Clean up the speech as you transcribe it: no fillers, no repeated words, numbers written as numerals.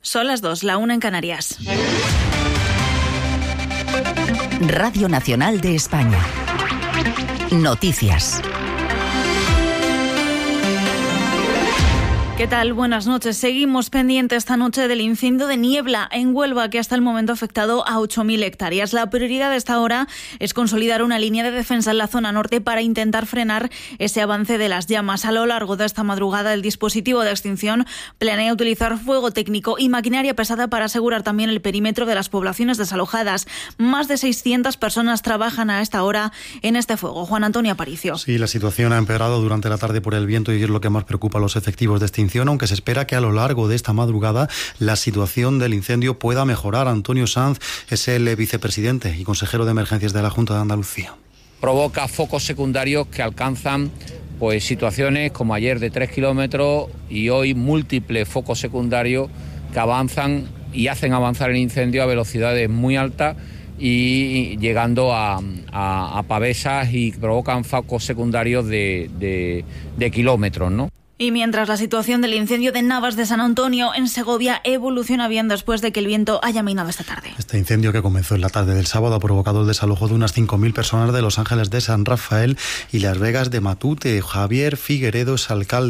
Son las 2, la 1 en Canarias. Radio Nacional de España. Noticias. ¿Qué tal? Buenas noches. Seguimos pendientes esta noche del incendio de Niebla en Huelva, que hasta el momento ha afectado a 8.000 hectáreas. La prioridad de esta hora es consolidar una línea de defensa en la zona norte para intentar frenar ese avance de las llamas. A lo largo de esta madrugada, el dispositivo de extinción planea utilizar fuego técnico y maquinaria pesada para asegurar también el perímetro de las poblaciones desalojadas. Más de 600 personas trabajan a esta hora en este fuego. Juan Antonio Aparicio. Sí, la situación ha empeorado durante la tarde por el viento y es lo que más preocupa a los efectivos de extinción, aunque se espera que a lo largo de esta madrugada la situación del incendio pueda mejorar. Antonio Sanz es el vicepresidente y consejero de emergencias de la Junta de Andalucía. Provoca focos secundarios que alcanzan situaciones como ayer de 3 kilómetros y hoy múltiples focos secundarios que avanzan y hacen avanzar el incendio a velocidades muy altas y llegando a pavesas y provocan focos secundarios de kilómetros, ¿no? Y mientras la situación del incendio de Navas de San Antonio en Segovia evoluciona bien después de que el viento haya minado esta tarde. Este incendio, que comenzó en la tarde del sábado, ha provocado el desalojo de unas 5.000 personas de Los Ángeles de San Rafael y Las Vegas de Matute. Javier Figueredo es alcalde